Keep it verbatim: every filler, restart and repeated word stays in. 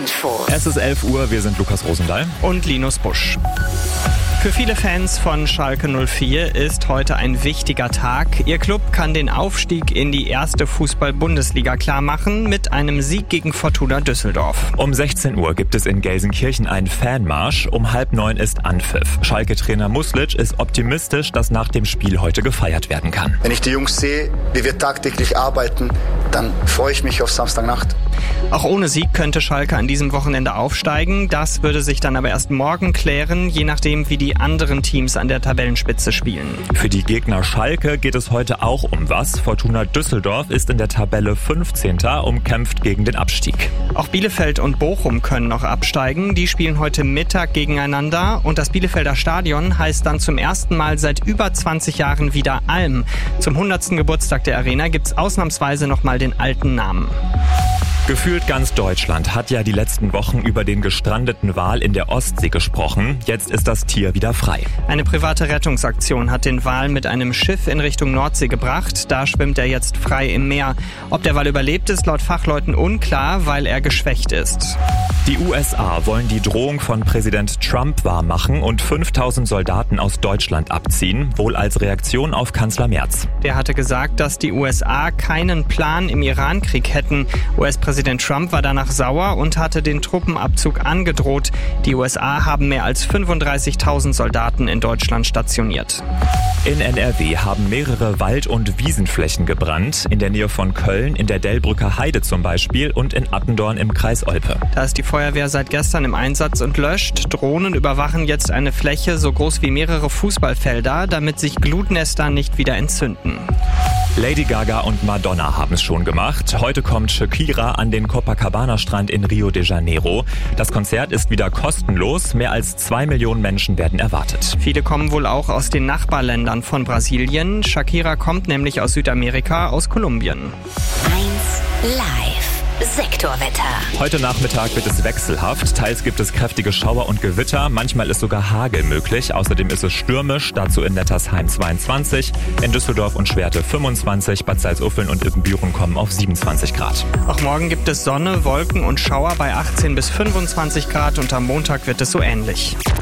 Info. Es ist elf Uhr, wir sind Lukas Rosendahl und Linus Busch. Für viele Fans von Schalke null vier ist heute ein wichtiger Tag. Ihr Club kann den Aufstieg in die erste Fußball-Bundesliga klarmachen mit einem Sieg gegen Fortuna Düsseldorf. Um sechzehn Uhr gibt es in Gelsenkirchen einen Fanmarsch. Um halb neun ist Anpfiff. Schalke-Trainer Muslic ist optimistisch, dass nach dem Spiel heute gefeiert werden kann. Wenn ich die Jungs sehe, wie wir tagtäglich arbeiten, dann freue ich mich auf Samstagnacht. Auch ohne Sieg könnte Schalke an diesem Wochenende aufsteigen. Das würde sich dann aber erst morgen klären, je nachdem, wie die anderen Teams an der Tabellenspitze spielen. Für die Gegner Schalke geht es heute auch um was. Fortuna Düsseldorf ist in der Tabelle fünfzehnter, umkämpft gegen den Abstieg. Auch Bielefeld und Bochum können noch absteigen. Die spielen heute Mittag gegeneinander und das Bielefelder Stadion heißt dann zum ersten Mal seit über zwanzig Jahren wieder Alm. Zum hundertsten Geburtstag der Arena gibt's ausnahmsweise nochmal den alten Namen. Gefühlt ganz Deutschland hat ja die letzten Wochen über den gestrandeten Wal in der Ostsee gesprochen. Jetzt ist das Tier wieder frei. Eine private Rettungsaktion hat den Wal mit einem Schiff in Richtung Nordsee gebracht. Da schwimmt er jetzt frei im Meer. Ob der Wal überlebt, ist laut Fachleuten unklar, weil er geschwächt ist. Die U S A wollen die Drohung von Präsident Trump wahrmachen und fünftausend Soldaten aus Deutschland abziehen, wohl als Reaktion auf Kanzler Merz. Der hatte gesagt, dass die U S A keinen Plan im Iran-Krieg hätten. U S-Präsident Trump war danach sauer und hatte den Truppenabzug angedroht. Die U S A haben mehr als fünfunddreißigtausend Soldaten in Deutschland stationiert. In N R W haben mehrere Wald- und Wiesenflächen gebrannt. In der Nähe von Köln, in der Delbrücker Heide zum Beispiel und in Attendorn im Kreis Olpe. Da ist die Feuerwehr seit gestern im Einsatz und löscht. Drohnen überwachen jetzt eine Fläche so groß wie mehrere Fußballfelder, damit sich Glutnester nicht wieder entzünden. Lady Gaga und Madonna haben es schon gemacht. Heute kommt Shakira an den Copacabana-Strand in Rio de Janeiro. Das Konzert ist wieder kostenlos. Mehr als zwei Millionen Menschen werden erwartet. Viele kommen wohl auch aus den Nachbarländern von Brasilien. Shakira kommt nämlich aus Südamerika, aus Kolumbien. eins Live. Sektorwetter. Heute Nachmittag wird es wechselhaft. Teils gibt es kräftige Schauer und Gewitter. Manchmal ist sogar Hagel möglich. Außerdem ist es stürmisch. Dazu in Nettersheim zweiundzwanzig, in Düsseldorf und Schwerte fünfundzwanzig, Bad Salzuflen und Ibbenbüren kommen auf siebenundzwanzig Grad. Auch morgen gibt es Sonne, Wolken und Schauer bei achtzehn bis fünfundzwanzig Grad und am Montag wird es so ähnlich.